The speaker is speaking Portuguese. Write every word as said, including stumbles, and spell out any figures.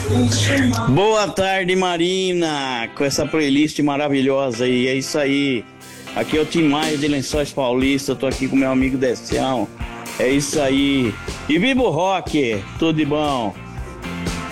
Boa tarde, Marina, com essa playlist maravilhosa aí, é isso aí. Aqui é o Tim Maia de Lençóis Paulista, tô aqui com meu amigo Decião, é isso aí. E viva o rock, tudo de bom.